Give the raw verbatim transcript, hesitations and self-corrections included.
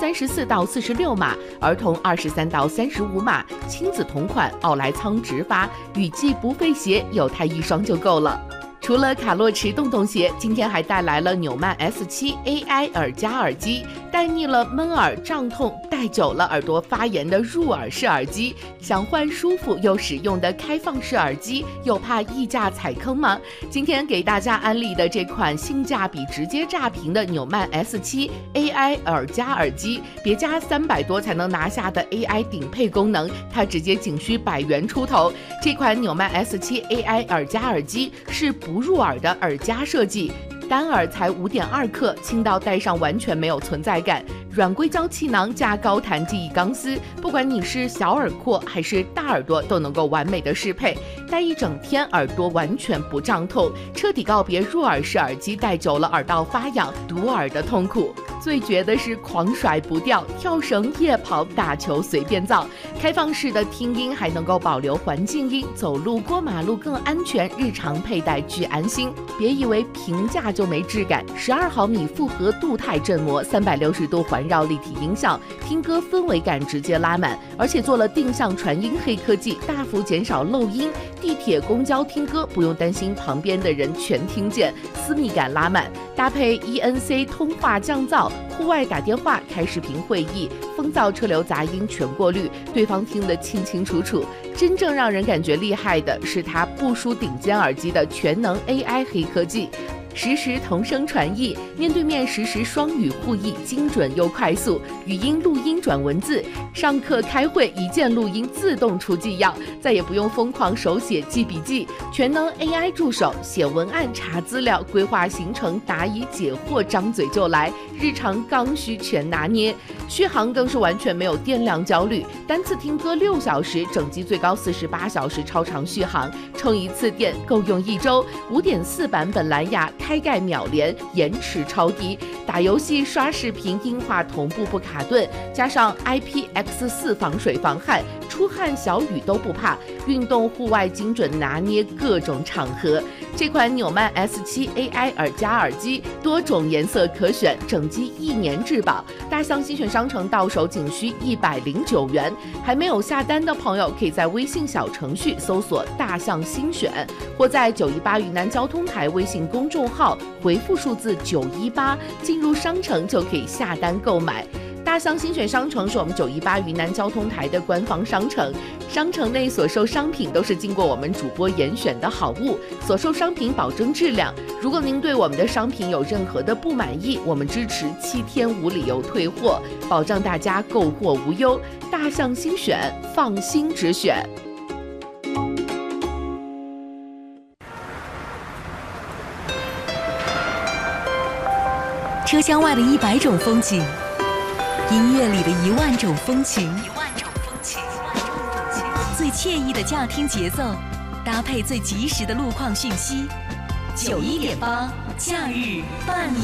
三十四到四十六码，儿童二十三到三十五码，亲子同款奥莱仓直发，雨季不费鞋，有它一双就够了。除了卡洛驰洞洞鞋，今天还带来了纽曼 S 七 A I 耳夹耳机，带腻了闷耳胀痛，带久了耳朵发炎的入耳式耳机，想换舒服又实用的开放式耳机，又怕溢价踩坑吗？今天给大家安利的这款性价比直接炸屏的纽曼 S 七 A I 耳夹耳机，别加三百多才能拿下的 A I 顶配功能，它直接仅需百元出头。这款纽曼 S 七 A I 耳夹耳机是不入耳的耳夹设计，单耳才 五点二克，轻到戴上完全没有存在感。软硅胶气囊加高弹记忆钢丝，不管你是小耳廓还是大耳朵，都能够完美的适配。戴一整天耳朵完全不胀痛，彻底告别入耳式耳机戴久了耳道发痒、堵耳的痛苦。最绝的是狂甩不掉，跳绳、夜跑、打球随便造。开放式的听音还能够保留环境音，走路过马路更安全，日常佩戴巨安心。别以为平价就没质感，十二毫米复合镀钛振膜，三百六十度环绕立体音效，听歌氛围感直接拉满，而且做了定向传音黑科技，大幅减少漏音。地铁、公交听歌不用担心旁边的人全听见，私密感拉满。搭配 E N C 通话降噪，户外打电话、开视频会议，风噪、车流杂音全过滤，对方听得清清楚楚。真正让人感觉厉害的是它不输顶尖耳机的全能 A I 黑科技。实时同声传译，面对面实时双语互译，精准又快速，语音录音转文字，上课开会一键录音自动出记要，再也不用疯狂手写记笔记，全能 A I 助手，写文案、查资料、规划行程、答疑解惑，张嘴就来，日常刚需全拿捏。续航更是完全没有电量焦虑，单次听歌六小时，整机最高四十八小时超长续航，充一次电够用一周。五点四版本蓝牙开盖秒连，延迟超低，打游戏、刷视频音画同步不卡顿，加上 I P X 四 防水防汗，出汗小雨都不怕，运动户外精准拿捏各种场合。这款纽曼 S 七 A I 耳夹耳机多种颜色可选，整机一年质保，大象新选商城到手仅需一百零九元。还没有下单的朋友，可以在微信小程序搜索大象新选，或在九一八云南交通台微信公众号回复数字九一八，进入商城就可以下单购买。大象新选商城是我们九一八云南交通台的官方商城，商城内所售商品都是经过我们主播严选的好物，所售商品保证质量。如果您对我们的商品有任何的不满意，我们支持七天无理由退货，保障大家购货无忧。大象新选，放心直选。 车厢外的一百种风景，音乐里的一万种风情，一万种风情，最惬意的驾听节奏，搭配最及时的路况讯息。九一点八，假日伴你